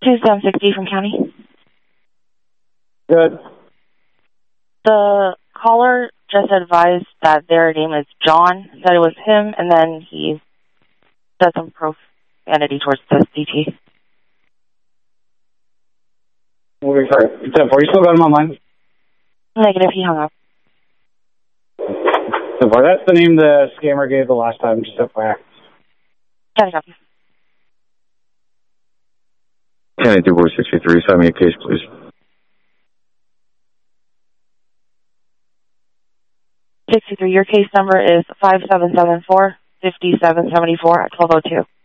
2760 from county. Good. The caller just advised that their name is John, that it was him, and then he said some profanity towards the DT. Okay, sorry. 10-4, you still got him online? Negative, he hung up. 10-4, that's the name the scammer gave the last time, just FYI. County copy. County 2463, sign me a case, please. 63, your case number is 5774-5774 at 1202.